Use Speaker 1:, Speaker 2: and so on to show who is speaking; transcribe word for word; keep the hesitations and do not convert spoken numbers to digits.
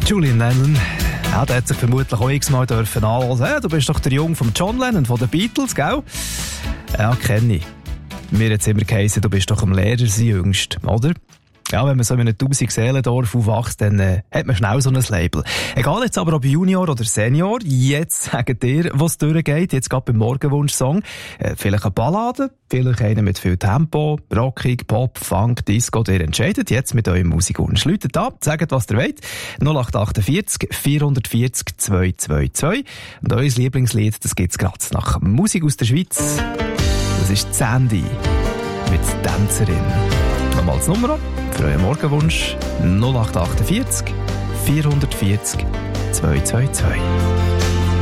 Speaker 1: Julian Lennon, ja, der hat sich vermutlich auch x-mal dürfen anhören. Hey, du bist doch der Junge von John Lennon, von den Beatles, gell? Ja, kenne ich. Mir hat es immer geheißen, du bist doch am Lehrer sein Jüngst, oder? Ja, wenn man so in einem tausend-Seelendorf aufwächst, dann äh, hat man schnell so ein Label. Egal jetzt aber ob Junior oder Senior, jetzt sagt ihr, was durchgeht, jetzt gerade beim Morgenwunsch-Song. Äh, vielleicht eine Ballade, vielleicht eine mit viel Tempo, rockig, Pop, Funk, Disco, ihr entscheidet jetzt mit eurem Musikwunsch. Läutet ab, sagt, was ihr wollt. null acht achtundvierzig, vierhundertvierzig, zweihundertzweiundzwanzig. Und euer Lieblingslied, das gibt's gerade nach Musik aus der Schweiz. Das ist Sandy mit Tänzerin. Nochmal das Nummer für euren Morgenwunsch null acht achtundvierzig, vierhundertvierzig, zweihundertzweiundzwanzig.